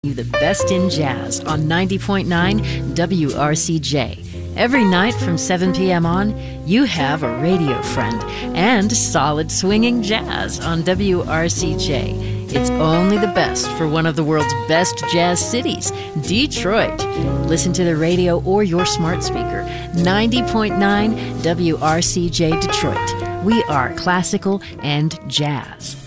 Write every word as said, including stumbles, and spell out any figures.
You the best in jazz on ninety point nine W R C J. Every night from seven p.m. on, you have a radio friend and solid swinging jazz on W R C J. It's only the best for one of the world's best jazz cities, Detroit. Listen to the radio or your smart speaker. ninety point nine W R C J Detroit. We are classical and jazz.